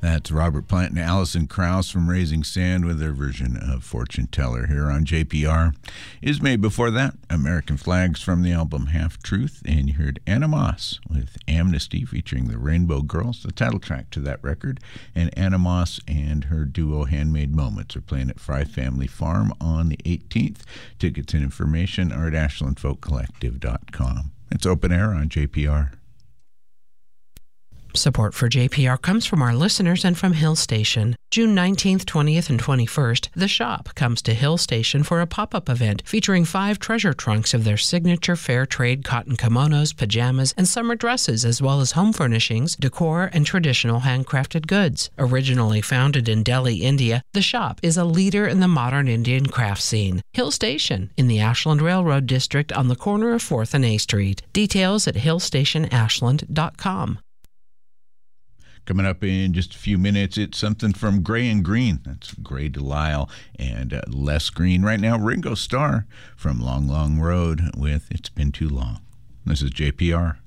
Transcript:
That's Robert Plant and Alison Krauss from Raising Sand with their version of Fortune Teller here on JPR. Is made before that, American Flags from the album Half Truth, and you heard Anna Moss with Amnesty featuring the Rainbow Girls, the title track to that record. And Anna Moss and her duo Handmade Moments are playing at Fry Family Farm on the 18th. Tickets and information are at ashlandfolkcollective.com. It's open air on JPR. Support for JPR comes from our listeners and from Hill Station. June 19th, 20th, and 21st, The Shop comes to Hill Station for a pop-up event featuring 5 treasure trunks of their signature fair trade cotton kimonos, pajamas, and summer dresses, as well as home furnishings, decor, and traditional handcrafted goods. Originally founded in Delhi, India, The Shop is a leader in the modern Indian craft scene. Hill Station, in the Ashland Railroad District on the corner of 4th and A Street. Details at hillstationashland.com. Coming up in just a few minutes, it's something from Gray and Green. That's Gray Delisle and Les Green. Right now, Ringo Starr from Long Long Road with It's Been Too Long. This is JPR.